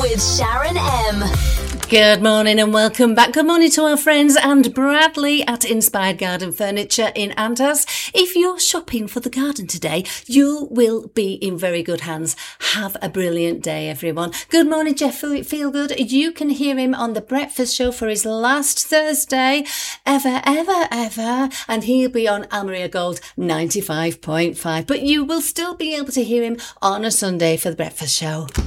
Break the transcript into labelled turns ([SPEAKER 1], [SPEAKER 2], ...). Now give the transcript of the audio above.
[SPEAKER 1] with Sharon M.
[SPEAKER 2] Good morning and welcome back. Good morning to our friends and Bradley at Inspired Garden Furniture in Antas. If you're shopping for the garden today, you will be in very good hands. Have a brilliant day, everyone. Good morning, Jeff Feelgood. You can hear him on the breakfast show for his last Thursday ever. And he'll be on Almeria Gold 95.5. But you will still be able to hear him on a Sunday for the breakfast show.